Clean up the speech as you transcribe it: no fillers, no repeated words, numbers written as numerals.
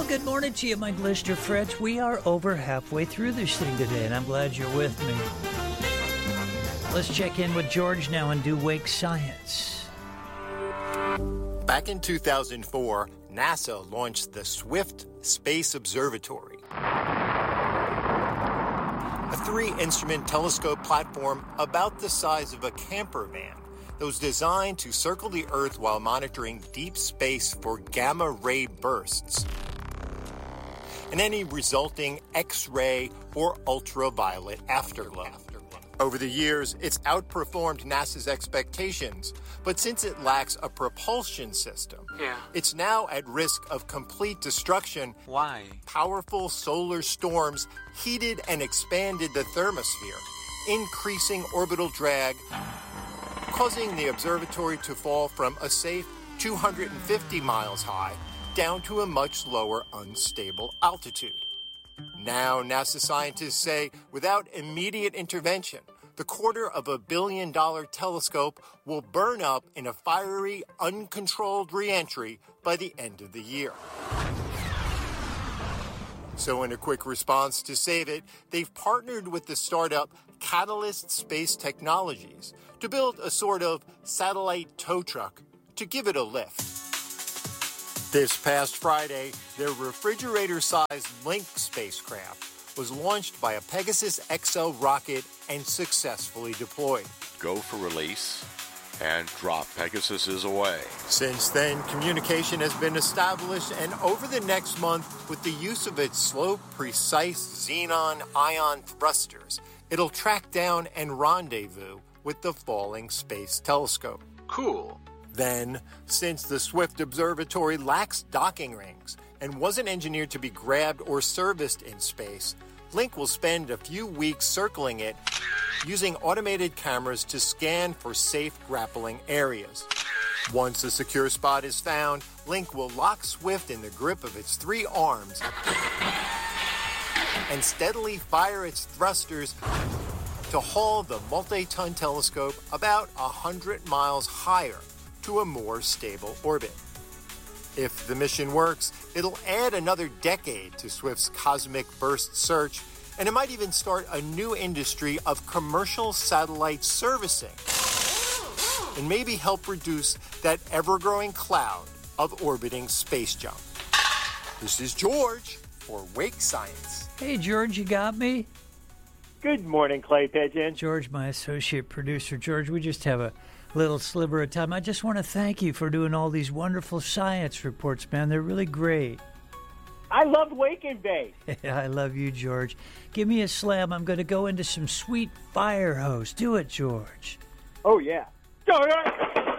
Well, good morning to you, my blister frets. We are over halfway through this thing today, and I'm glad you're with me. Let's check in with George now and do Wake Science. Back in 2004, NASA launched the Swift Space Observatory, a 3-instrument telescope platform about the size of a camper van that was designed to circle the Earth while monitoring deep space for gamma-ray bursts and any resulting X-ray or ultraviolet afterglow. Over the years, it's outperformed NASA's expectations, but since it lacks a propulsion system, it's now at risk of complete destruction. Why? Powerful solar storms heated and expanded the thermosphere, increasing orbital drag, causing the observatory to fall from a safe 250 miles high down to a much lower, unstable altitude. Now, NASA scientists say without immediate intervention, the $250 million telescope will burn up in a fiery, uncontrolled re-entry by the end of the year. So in a quick response to save it, they've partnered with the startup Catalyst Space Technologies to build a sort of satellite tow truck to give it a lift. This past Friday, their refrigerator-sized Link spacecraft was launched by a Pegasus XL rocket and successfully deployed. Go for release and drop Pegasus is away. Since then, communication has been established, and over the next month, with the use of its slow, precise xenon ion thrusters, it'll track down and rendezvous with the falling space telescope. Cool. Then, since the Swift Observatory lacks docking rings and wasn't engineered to be grabbed or serviced in space, Link will spend a few weeks circling it using automated cameras to scan for safe grappling areas. Once a secure spot is found, Link will lock Swift in the grip of its 3 arms and steadily fire its thrusters to haul the multi-ton telescope about 100 miles higher to a more stable orbit. If the mission works, it'll add another decade to Swift's cosmic burst search, and it might even start a new industry of commercial satellite servicing, and maybe help reduce that ever-growing cloud of orbiting space junk. This is George for Wake Science. Hey, George, you got me? Good morning, Clay Pigeon. George, my associate producer. George, we just have a little sliver of time. I just want to thank you for doing all these wonderful science reports, man. They're really great. I love Wake and Bake. I love you, George. Give me a slam. I'm going to go into some sweet fire hose. Do it, George. Oh, yeah.